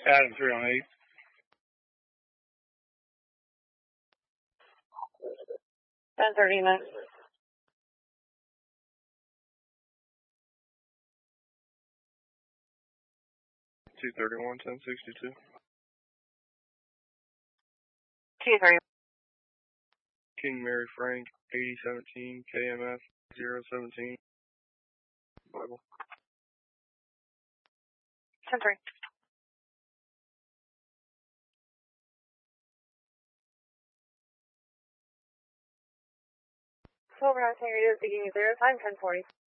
Adam 3 on 8. Ten 30 minutes. 231, 1062. 230. King Mary Frank, 8017, KMF 017. Bible. 10 3. Silver High Tango, beginning 0, time 1040.